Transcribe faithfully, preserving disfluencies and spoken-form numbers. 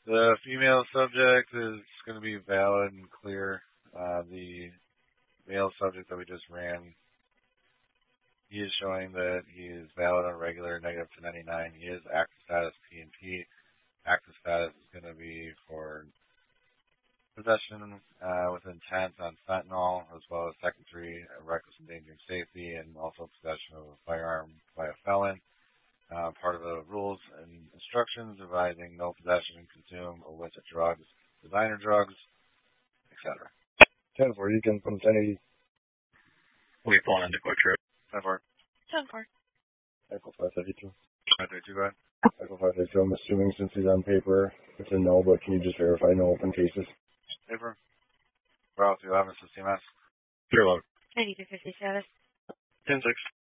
The female subject is going to be valid and clear. Uh, the male subject that we just ran, he is showing that he is valid on regular, negative ten ninety-nine. He is active status P and P. Active status is going to be for possession uh, with intent on fentanyl, as well as second degree reckless endangering safety, and also possession of a firearm by a felon. Uh, part of the rules and instructions advising no possession and consume illicit drugs, designer drugs, et cetera. ten four, you can from ten eighty. We pull into quick trip. ten four. ten four. Echo five thirty-two. five thirty-two, go ahead. Echo five thirty-two, I'm assuming since he's on paper, it's a no, but can you just verify no open cases? Paper. Route eleven, C M S. Zero. ninety-two fifty status. ten six.